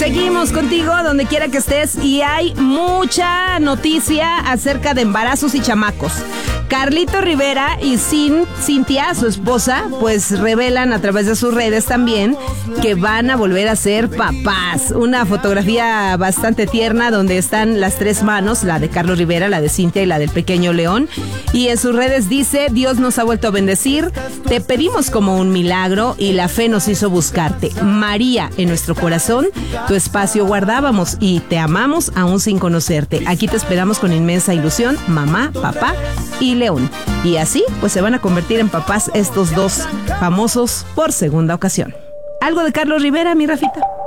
Seguimos contigo donde quiera que estés y hay mucha noticia acerca de embarazos y chamacos. Carlito Rivera y Cintia, su esposa, pues revelan a través de sus redes también que van a volver a ser papás. Una fotografía bastante tierna donde están las tres manos, la de Carlos Rivera, la de Cintia y la del pequeño León. Y en sus redes dice: Dios nos ha vuelto a bendecir, te pedimos como un milagro y la fe nos hizo buscarte. María, en nuestro corazón, tu espacio guardábamos y te amamos aún sin conocerte. Aquí te esperamos con inmensa ilusión, mamá, papá y León. Y así, pues se van a convertir en papás estos dos famosos por segunda ocasión. ¿Algo de Carlos Rivera, mi Rafita?